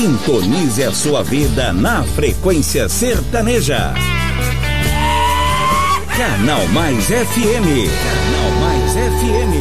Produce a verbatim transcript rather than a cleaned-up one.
Sintonize a sua vida na Frequência Sertaneja. Canal Mais F M. Canal Mais F M.